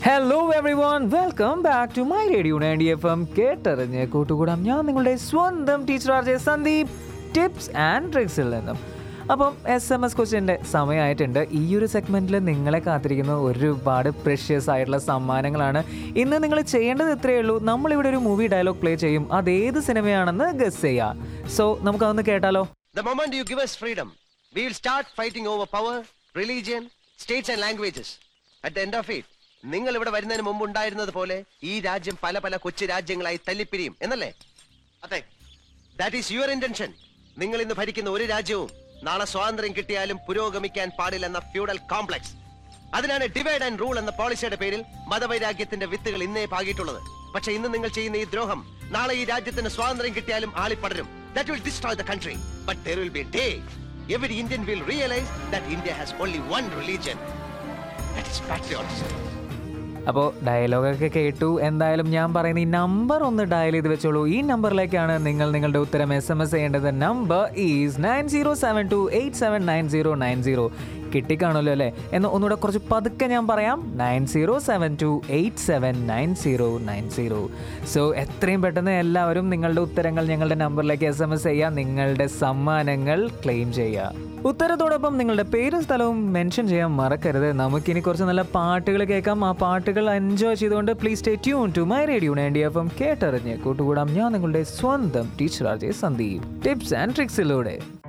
Hello every one, welcome back to my radio 90 FM. കേട്ടറിഞ്ഞ് കൂട്ടുകൂടാം. ഞാൻ നിങ്ങളുടെ സ്വന്തം teacher RJ Sandeep, tips and ട്രിക്സിൽ നിന്നും. അപ്പം SMS ക്വസ്റ്റ്യൻ്റെ സമയമായിട്ടുണ്ട്. ഈ ഒരു സെഗ്മെൻറ്റിൽ നിങ്ങളെ കാത്തിരിക്കുന്ന ഒരുപാട് പ്രഷ്യസ് ആയിട്ടുള്ള സമ്മാനങ്ങളാണ്. ഇന്ന് നിങ്ങൾ ചെയ്യേണ്ടത് ഇത്രയേ ഉള്ളൂ. നമ്മളിവിടെ ഒരു മൂവി ഡയലോഗ് പ്ലേ ചെയ്യും. അതേത് സിനിമയാണെന്ന് ഗസ് ചെയ്യാം. സോ നമുക്കതൊന്ന് കേട്ടാലോ? The moment you give us freedom, we will start fighting over power, religion, states and languages. At the end of it, നിങ്ങൾ ഇവിടെ വരുന്നതിന് മുമ്പ് ഉണ്ടായിരുന്നത് പോലെ ഈ രാജ്യം പല പല കൊച്ചു രാജ്യങ്ങളായി തല്ലിപ്പിരിയും എന്നല്ലേ? അതെ, ദാറ്റ് ഈസ് യുവർ ഇന്റൻഷൻ. നിങ്ങൾ ഇന്ന് ഭരിക്കുന്ന ഒരു രാജ്യവും നാളെ സ്വാതന്ത്ര്യം കിട്ടിയാലും പുരോഗമിക്കാൻ പാടില്ലെന്ന ഫ്യൂഡൽ കോംപ്ലക്സ്. അതിനാണ് ഡിവൈഡ് ആൻഡ് റൂൾ എന്ന പോളിസിയുടെ പേരിൽ മതവൈരാഗ്യത്തിന്റെ വിത്തുകൾ ഇന്നേ പാകിയിട്ടുള്ളത്. പക്ഷെ ഇന്ന് നിങ്ങൾ ചെയ്യുന്ന ഈ ദ്രോഹം നാളെ ഈ രാജ്യത്തിന് സ്വാതന്ത്ര്യം കിട്ടിയാലും ആളിപ്പടരും. That will destroy the country. But there will be a day every Indian will realize that India has only one religion. That is patriotism. അപ്പോൾ ഡയലോഗൊക്കെ കേട്ടു. എന്തായാലും ഞാൻ പറയുന്ന ഈ നമ്പർ ഒന്ന് ഡയൽ ചെയ്ത് വെച്ചോളൂ. ഈ നമ്പറിലേക്കാണ് നിങ്ങൾ നിങ്ങളുടെ ഉത്തരം SMS ചെയ്യേണ്ടത്. Number is 9072879090. കിട്ടിക്കാണല്ലോ അല്ലേ? എന്ന് ഒന്നുകൂടെ കുറച്ച് പതുക്കെ ഞാൻ പറയാം. 9072879090. സോ എത്രയും പെട്ടെന്ന് എല്ലാവരും നിങ്ങളുടെ ഉത്തരങ്ങൾ ഞങ്ങളുടെ നമ്പറിലേക്ക് SMS ചെയ്യുക. നിങ്ങളുടെ സമ്മാനങ്ങൾ ക്ലെയിം ചെയ്യുക. ഉത്തരത്തോടൊപ്പം നിങ്ങളുടെ പേരും സ്ഥലവും മെൻഷൻ ചെയ്യാൻ മറക്കരുത്. നമുക്കിനി കുറച്ച് നല്ല പാട്ടുകൾ കേൾക്കാം. ആ പാട്ടുകൾ എൻജോയ് ചെയ്തുകൊണ്ട് please stay tune to my radio 90 FM. കേട്ടറിഞ്ഞ് കൂട്ടുകൂടാം. ഞാൻ നിങ്ങളുടെ സ്വന്തം teacher RJ Sandeep, tips and ട്രിക്സിലൂടെ.